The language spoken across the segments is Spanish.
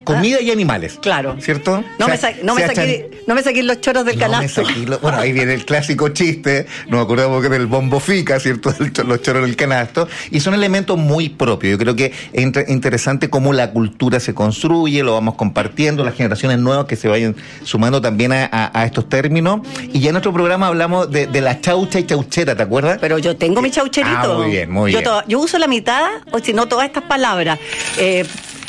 comida y animales. Claro. ¿Cierto? No me saqué los choros del canasto. Bueno, ahí viene el clásico chiste, nos acordamos que del bombo fica, ¿cierto? Los choros del canasto. Y son elementos muy propios. Yo creo que es interesante cómo la cultura se construye, lo vamos compartiendo, las generaciones nuevas que se vayan sumando también a estos términos. Y ya en nuestro programa hablamos de la chaucha y chauchera, ¿te acuerdas? Pero yo tengo mi chaucherito. Muy bien, muy bien. Yo uso la mitad, o si no, todas estas palabras. Ahí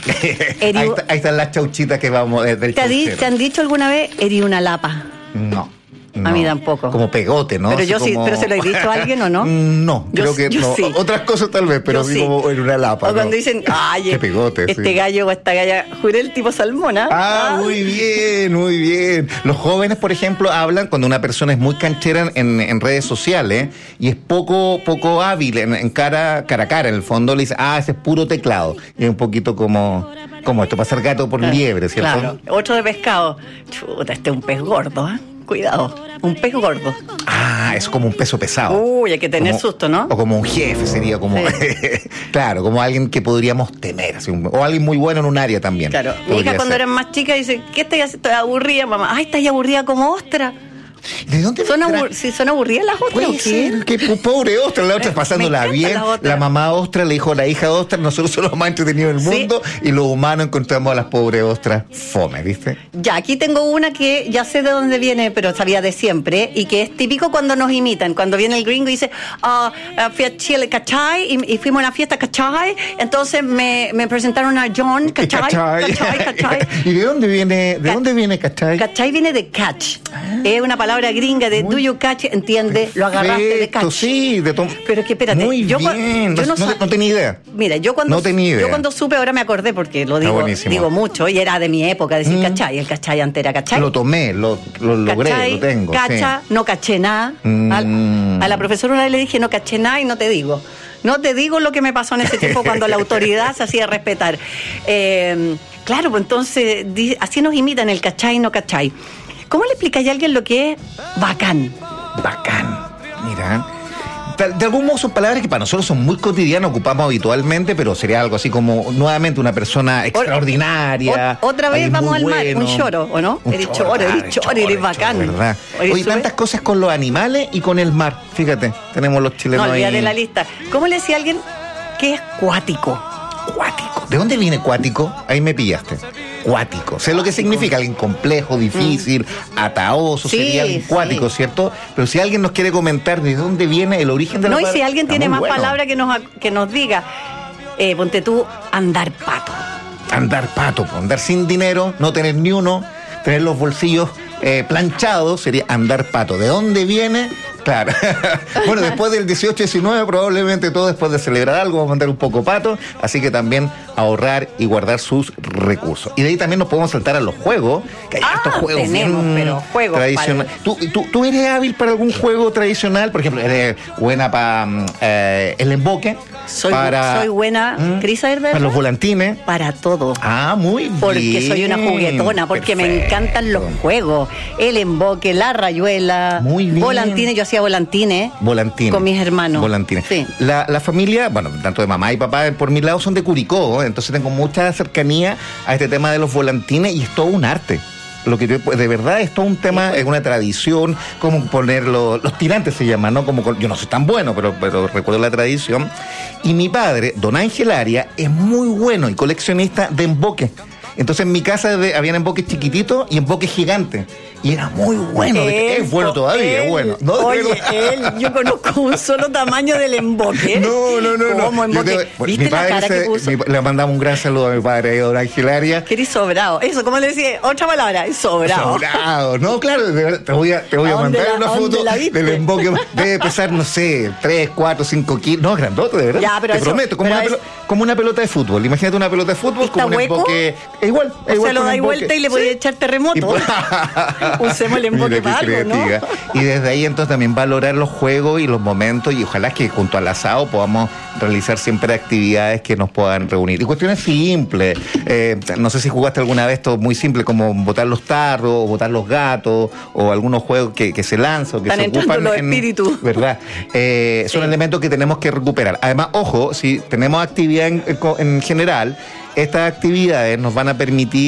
están las chauchitas que vamos del chauchero. ¿Te han dicho alguna vez, erí una lapa? No. A mí tampoco. Como pegote, ¿no? Pero yo sí, ¿pero se lo he dicho a alguien o no? No, creo que no. Sí. Otras cosas tal vez, pero así como en una lapa. O cuando dicen, ay, qué pegote, este gallo o esta galla, juré el tipo salmona. Muy bien, muy bien. Los jóvenes, por ejemplo, hablan cuando una persona es muy canchera en redes sociales y es poco hábil en cara a cara, en el fondo le dice, ese es puro teclado. Y es un poquito como esto, pasar gato por liebre, ¿cierto? Claro, otro de pescado. Chuta, este es un pez gordo, ¿eh? Cuidado, un pez gordo. Es como un peso pesado. Uy, hay que tener susto, ¿no? O como un jefe sería como... Sí. Claro, como alguien que podríamos temer. Así, o alguien muy bueno en un área también. Claro, mi hija cuando era más chica dice, ¿qué estás haciendo? Estoy aburrida, mamá. Ay, estás aburrida como ostra. ¿De dónde son aburridas las ostras? Puede ser, que pobre ostra, la otra pasándola bien. La mamá ostra le dijo a la hija ostra, nosotros somos los más entretenidos del mundo, y los humanos encontramos a las pobres ostras fome, ¿viste? Ya, aquí tengo una que ya sé de dónde viene, pero sabía de siempre, y que es típico cuando nos imitan, cuando viene el gringo y dice, fui a Chile, ¿cachai? Y fuimos a una fiesta, ¿cachai? Entonces me presentaron a John, ¿cachai? ¿Y de dónde viene cachai? Cachai viene de catch. Es una palabra gringa de do you catch, entiende, lo agarraste de catch. Sí, pero que espérate, muy bien, no tenía idea. Mira, yo cuando supe, ahora me acordé porque lo digo mucho, y era de mi época decir cachai, el cachai antes era cachai. Lo tomé, lo logré, cachai, lo tengo. Cacha, sí. No caché nada. A la profesora una vez le dije no caché nada y no te digo. No te digo lo que me pasó en ese tiempo cuando la autoridad se hacía respetar. Claro, pues entonces así nos imitan el cachai, no cachai. ¿Cómo le explicáis a alguien lo que es bacán? Bacán, mira. De algún modo son palabras que para nosotros son muy cotidianas, ocupamos habitualmente, pero sería algo así como nuevamente una persona extraordinaria. Otra vez vamos al mar, un choro, ¿o no? Eres choro, eres bacán. ¿Verdad? Oye, tantas cosas con los animales y con el mar. Fíjate, tenemos los chilenos ahí. No, olvídate la lista. ¿Cómo le decía a alguien que es cuático? Cuático. ¿De dónde viene cuático? Ahí me pillaste. Cuático. Sé lo que significa, alguien complejo, difícil, ataoso, sería alguien cuático, ¿cierto? Pero si alguien nos quiere comentar de dónde viene el origen de la palabra. No, y si alguien tiene más palabras que nos diga, ponte tú, andar pato. Andar pato, andar sin dinero, no tener ni uno, tener los bolsillos planchados, sería andar pato. ¿De dónde viene? Claro. Bueno, después del 18-19 probablemente todo después de celebrar algo vamos a andar un poco pato, así que también ahorrar y guardar sus recursos. Y de ahí también nos podemos saltar a los juegos, que hay estos juegos pero juegos tradicionales. ¿Tú eres hábil para algún juego tradicional? Por ejemplo, ¿eres buena para el emboque? Soy buena, Cris, para los volantines. Para todo. Muy bien. Porque soy una juguetona, porque me encantan los juegos. El emboque, la rayuela, muy bien. Volantines, yo hacía volantines con mis hermanos. Volantines. Sí. La familia, bueno, tanto de mamá y papá por mi lado son de Curicó, entonces tengo mucha cercanía a este tema de los volantines y es todo un arte. Lo que de verdad es todo un tema, es una tradición, como poner los tirantes se llaman, ¿no? Yo no soy tan bueno, pero recuerdo la tradición. Y mi padre, don Ángel Aria, es muy bueno y coleccionista de emboques. Entonces en mi casa habían emboques chiquititos y emboques gigantes. Y era muy bueno, es bueno todavía, es bueno. ¿No? Oye, yo conozco un solo tamaño del emboque. No. ¿Cómo emboque? ¿Viste la cara que puso? Le mandamos un gran saludo a mi padre, don Ángel Aria. Que eres sobrado. Eso, ¿cómo le decía? Otra palabra, es sobrado. Sobrado. No, claro, te voy a mandar una foto del emboque. Debe pesar, no sé, 3, 4, 5 kilos. No, grandote, de verdad. Ya, pero te prometo, como una pelota de fútbol. Imagínate una pelota de fútbol como un emboque. Es igual. O sea, lo dais vuelta y le podías echar terremoto. Usemos el emboque para algo, ¿no? Y desde ahí entonces también valorar los juegos y los momentos y ojalá que junto al asado podamos realizar siempre actividades que nos puedan reunir. Y cuestiones simples. No sé si jugaste alguna vez esto muy simple como botar los tarros, o botar los gatos, o algunos juegos que se lanzan, o que están se ocupan los espíritus. ¿Verdad? Son elementos que tenemos que recuperar. Además, ojo, si tenemos actividad en general, estas actividades nos van a permitir